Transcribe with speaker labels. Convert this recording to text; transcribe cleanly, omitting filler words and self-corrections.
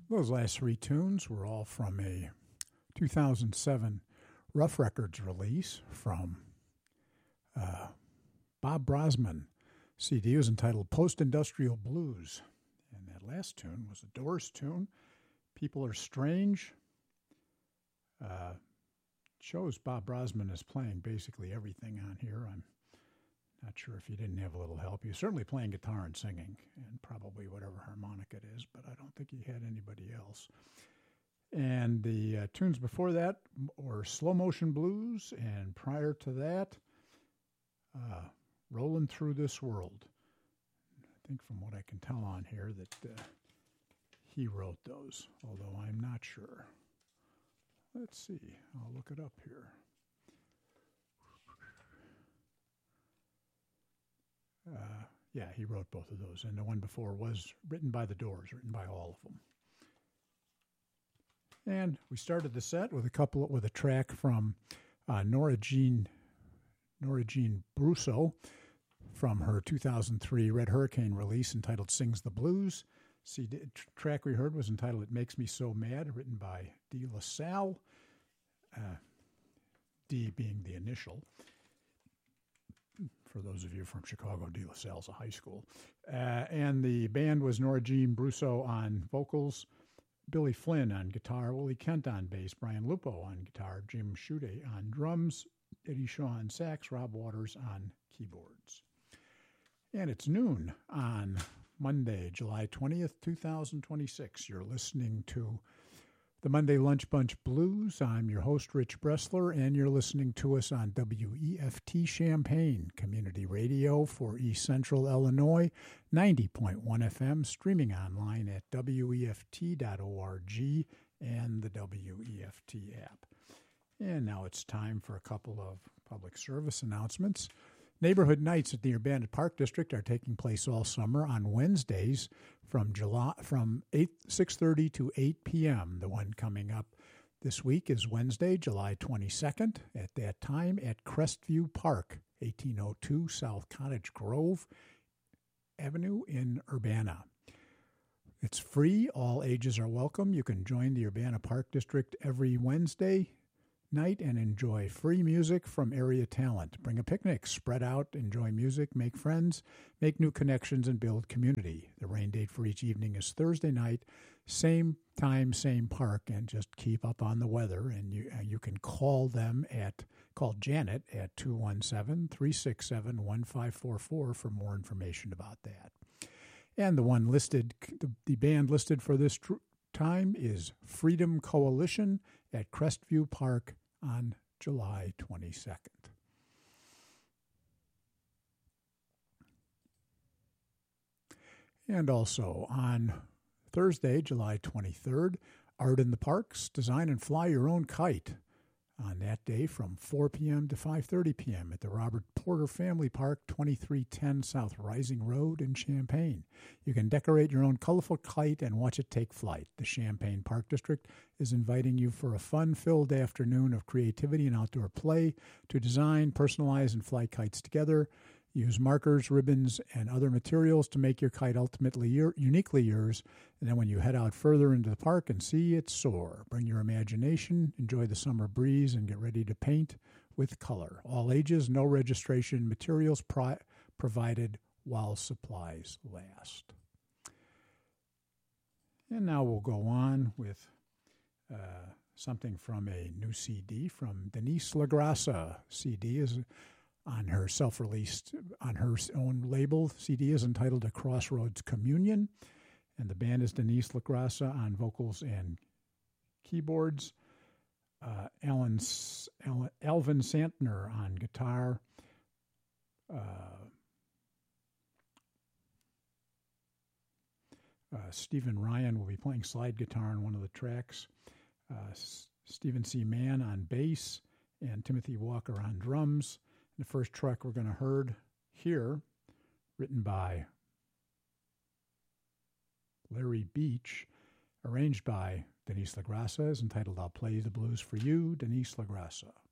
Speaker 1: Those last three tunes were all from a 2007 Rough Records release from Bob Brosman. CD was entitled Post-Industrial Blues. And that last tune was a Doors tune, People Are Strange. Shows Bob Brosman is playing basically everything on here. I'm not sure if he didn't have a little help. He was certainly playing guitar and singing, and probably whatever harmonic it is, but I don't think he had anybody else. And the tunes before that were Slow Motion Blues, and prior to that, Rolling Through This World. I think from what I can tell on here that he wrote those, although I'm not sure. Let's see. I'll look it up here. Yeah, he wrote both of those, and the one before was written by the Doors, written by all of them. And we started the set with a track from Nora Jean Brusso from her 2003 Red Hurricane release entitled "Sings the Blues." Track we heard was entitled "It Makes Me So Mad," written by De La Salle, D being the initial. For those of you from Chicago, De La Salle's a high school. And the band was Nora Jean Brusso on vocals, Billy Flynn on guitar, Willie Kent on bass, Brian Lupo on guitar, Jim Schutte on drums, Eddie Shaw on sax, Rob Waters on keyboards. And it's noon on Monday, July 20th, 2026. You're listening to the Monday Lunch Bunch Blues. I'm your host, Rich Bressler, and you're listening to us on WEFT Champaign Community Radio for East Central Illinois, 90.1 FM, streaming online at WEFT.org and the WEFT app. And now it's time for a couple of public service announcements. Neighborhood nights at the Urbana Park District are taking place all summer on Wednesdays from 6:30 to 8 p.m. The one coming up this week is Wednesday, July 22nd, at that time at Crestview Park, 1802 South Cottage Grove Avenue in Urbana. It's free. All ages are welcome. You can join the Urbana Park District every Wednesday night and enjoy free music from area talent. Bring a picnic, spread out, enjoy music, make friends, make new connections, and build community. The rain date for each evening is Thursday night, same time, same park, and just keep up on the weather. And you can call Janet at 217-367-1544 for more information about that. And the band listed for this time is Freedom Coalition at Crestview Park on July 22nd. And also on Thursday, July 23rd, Art in the Parks, design and fly your own kite on that day from 4 p.m. to 5:30 p.m. at the Robert Porter Family Park, 2310 South Rising Road in Champaign. You can decorate your own colorful kite and watch it take flight. The Champaign Park District is inviting you for a fun-filled afternoon of creativity and outdoor play to design, personalize, and fly kites together. Use markers, ribbons, and other materials to make your kite ultimately uniquely yours. And then when you head out further into the park and see it soar, bring your imagination, enjoy the summer breeze, and get ready to paint with color. All ages, no registration, materials provided while supplies last. And now we'll go on with something from a new CD from Denise LaGrassa. CD is on her own label. CD is entitled A Crossroads Communion, and the band is Denise LaGrassa on vocals and keyboards, Alvin Santner on guitar, Stephen Ryan will be playing slide guitar on one of the tracks, Stephen C. Mann on bass, and Timothy Walker on drums. The first track we're going to hear, written by Larry Beach, arranged by Denise LaGrassa, is entitled I'll Play the Blues for You, Denise LaGrassa.